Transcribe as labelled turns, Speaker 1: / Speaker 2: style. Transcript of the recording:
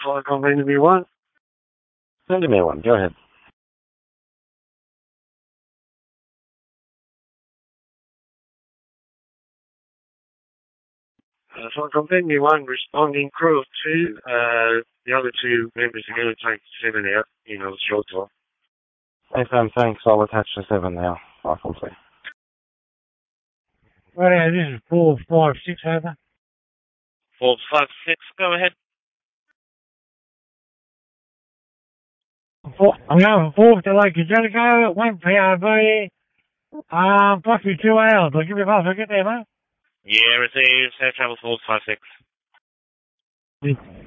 Speaker 1: Flight Convener V1.
Speaker 2: Send me one, go ahead.
Speaker 1: Flight Convener V1 responding crew of 2. The other 2 members are going to take 7 out, the short time.
Speaker 2: FM, thanks. I'll attach to 7 now. Rifle C.
Speaker 3: Right, this is 456, over.
Speaker 4: 456, go ahead.
Speaker 3: I'm going 4 to Lake Angelico, 1 PRV, possibly 2 hours. I'll give you a buzz, I'll get there, mate.
Speaker 4: Yeah, received. Air travel 456.